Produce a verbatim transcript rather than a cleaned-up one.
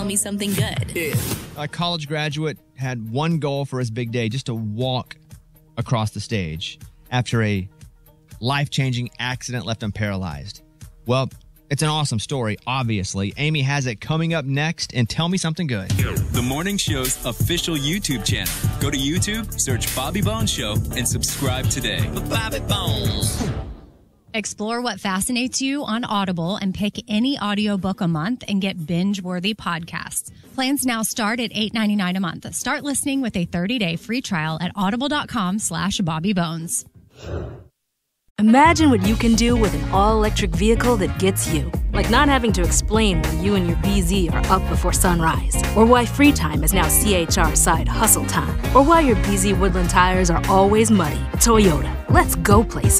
me something good. Yeah. A college graduate had one goal for his big day, just to walk across the stage after a life-changing accident left him paralyzed. Well, it's an awesome story, obviously. Amy has it coming up next in Tell Me Something Good. The Morning Show's official YouTube channel. Go to YouTube, search Bobby Bones Show, and subscribe today. Bobby Bones. Explore what fascinates you on Audible and pick any audiobook a month and get binge-worthy podcasts. Plans now start at eight ninety-nine a month. Start listening with a thirty-day free trial at audible.com slash Bobby Bones. Imagine what you can do with an all-electric vehicle that gets you. Like not having to explain why you and your B Z are up before sunrise. Or why free time is now C H R side hustle time. Or why your B Z Woodland tires are always muddy. Toyota, let's go places.